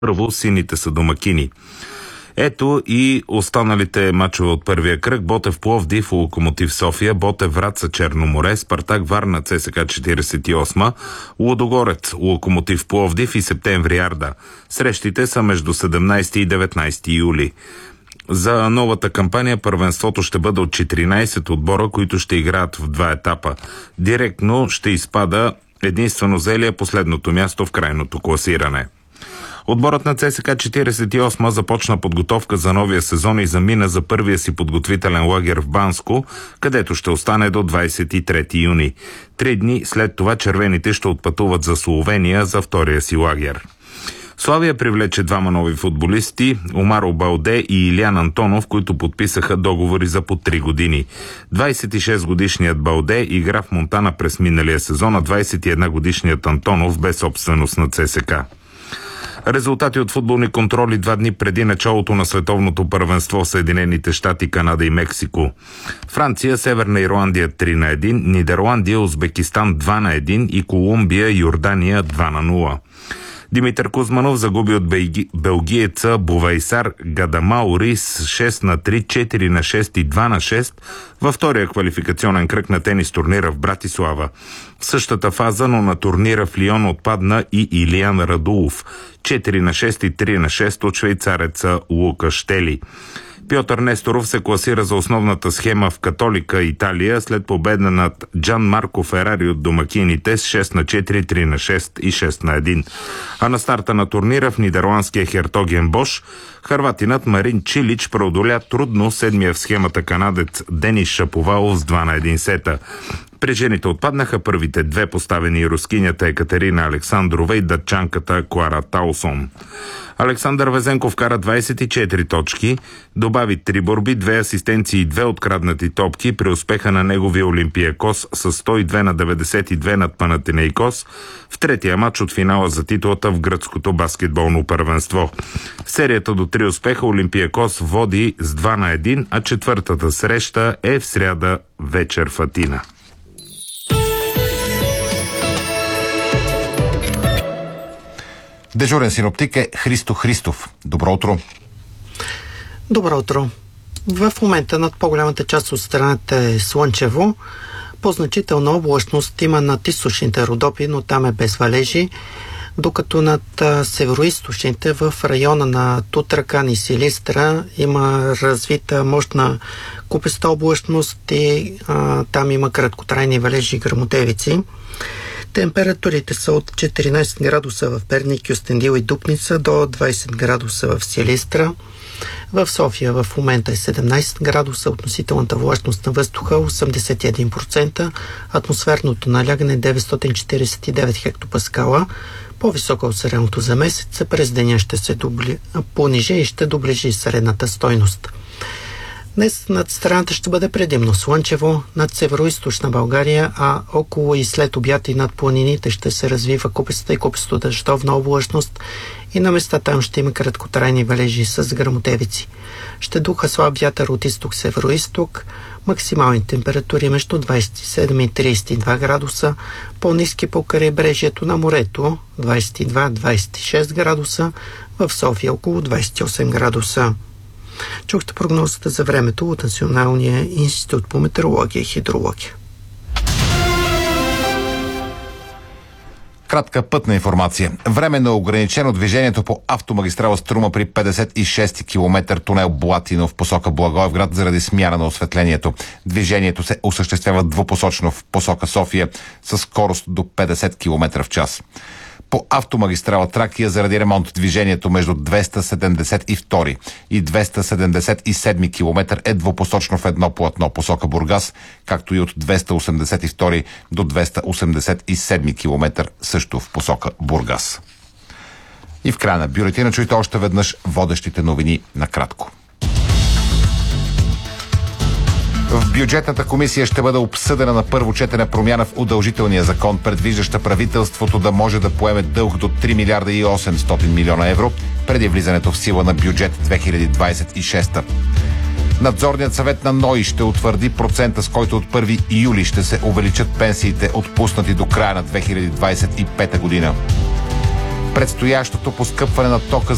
Първо сините са домакини. Ето и останалите мачове от първия кръг. Ботев Пловдив, Локомотив София, Ботев Враца Черноморе, Спартак Варна ЦСК 48, Лудогорец Локомотив Пловдив и Септември Арда. Срещите са между 17 и 19 юли. За новата кампания първенството ще бъде от 14 отбора, които ще играят в два етапа. Директно ще изпада единствено Зелия последното място в крайното класиране. Отборът на ЦСК 48 започна подготовка за новия сезон и замина за първия си подготвителен лагер в Банско, където ще остане до 23 юни. 3 дни след това червените ще отпътуват за Словения за втория си лагер. Славия привлече двама нови футболисти, Омаро Балде и Илиян Антонов, които подписаха договори за по 3 години. 26-годишният Балде игра в Монтана през миналия сезон, а 21-годишният Антонов бе собственост на ЦСК. Резултати от футболни контроли 2 дни преди началото на световното първенство в Съединените щати, Канада и Мексико. Франция, Северна Ирландия 3-1, Нидерландия, Узбекистан 2-1 и Колумбия, Йордания 2-0. Димитър Кузманов загуби от белгиеца Бувайсар Гадамаури с 6-3, 4-6 и 2-6 във втория квалификационен кръг на тенис турнира в Братислава. В същата фаза, но на турнира в Лион отпадна и Илиян Радулов. 4-6 и 3-6 от швейцареца Лука Штели. Пьотър Несторов се класира за основната схема в Католика Италия след победа над Джан Марко Ферари от домакините с 6-4, 3-6 и 6-1. А на старта на турнира в нидерландския Хертоген Бош хърватинът Марин Чилич преодоля трудно седмия в схемата канадец Денис Шаповалов с 2-1 сета. При жените отпаднаха първите две поставени рускинята Екатерина Александрова и датчанката Клара Таусон. Александър Везенков вкара 24 точки, добави 3 борби, 2 асистенции и 2 откраднати топки при успеха на неговия Олимпиакос с 102-92 над Панатинейкос в третия матч от финала за титлата в гръцкото баскетболно първенство. В серията до 3 успеха Олимпиакос води с 2-1, а четвъртата среща е в сряда вечер в Атина. Дежурен синоптик е Христо Христов. Добро утро! Добро утро! В момента над по-голямата част от страната е слънчево. По-значителна облачност има над източните Родопи, но там е без валежи, докато над североизточните в района на Тутракан и Силистра има развита мощна купеста облачност и там има краткотрайни валежи и гръмотевици. Температурите са от 14 градуса в Перник, Кюстендил и Дупница до 20 градуса в Силистра. В София в момента е 17 градуса, относителната влажност на въздуха 81%, атмосферното налягане 949 хектопаскала, по-висока от средното за месеца, през деня ще се понижи и ще доближи средната стойност. Днес над страната ще бъде предимно слънчево, над североизточна България, а около и след обяд и над планините ще се развива купеста и купесто дъждовна облачност и на места там ще има краткотрайни валежи с гръмотевици. Ще духа слаб вятър от изток-североизток, максимални температури между 27 и 32 градуса, по-ниски по крайбрежието на морето 22-26 градуса, в София около 28 градуса. Чухте прогнозата за времето от Националния институт по метеорология и хидрология. Кратка пътна информация. Временно ограничено движението по автомагистрала Струма при 56 км тунел Блатино в посока Благоевград заради смяна на осветлението. Движението се осъществява двупосочно в посока София с скорост до 50 км в час. По автомагистрала Тракия заради ремонт движението между 272 и 277 км е двупосочно в едно платно посока Бургас, както и от 282 до 287 км също в посока Бургас. И в края на бюлетина чуйте още веднъж водещите новини накратко. В бюджетната комисия ще бъде обсъдена на първо четене промяна в удължителния закон, предвиждаща правителството да може да поеме дълг до 3 милиарда и 800 милиона евро преди влизането в сила на бюджет 2026. Надзорният съвет на НОИ ще утвърди процента, с който от 1 юли ще се увеличат пенсиите, отпуснати до края на 2025 година. Предстоящото поскъпване на тока